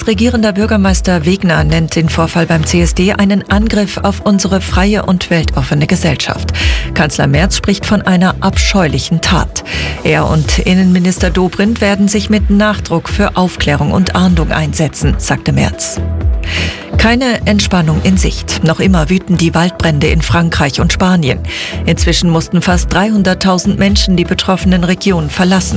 regierender Bürgermeister Wegner nennt den Vorfall beim CSD einen Angriff auf unsere freie und weltoffene Gesellschaft. Kanzler Merz spricht von einer abscheulichen Tat. Er und Innenminister Dobrindt werden sich mit Nachdruck für Aufklärung und Ahndung einsetzen, sagte Merz. Keine Entspannung in Sicht. Noch immer wüten die Waldbrände in Frankreich und Spanien. Inzwischen mussten fast 300.000 Menschen die betroffenen Regionen verlassen.